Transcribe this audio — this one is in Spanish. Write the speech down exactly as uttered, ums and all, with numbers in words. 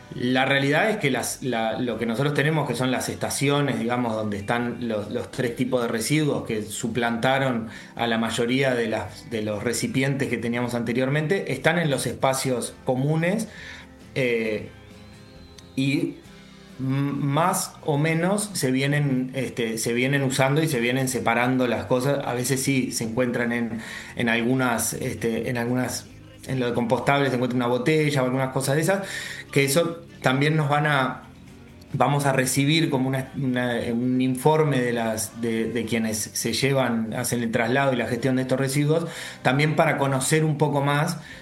La realidad es que las, la- lo que nosotros tenemos, que son las estaciones, digamos, donde están los, los tres tipos de residuos que suplantaron a la mayoría de, las, de los recipientes que teníamos anteriormente, están en los espacios comunes eh, y m- más o menos se vienen, este, se vienen usando y se vienen separando las cosas. A veces sí se encuentran en, en algunas, este, en algunas, en lo de compostable se encuentra una botella o algunas cosas de esas, que eso también nos van a, vamos a recibir como una- una- un informe de las, de, de quienes se llevan, hacen el traslado y la gestión de estos residuos, también para conocer un poco más.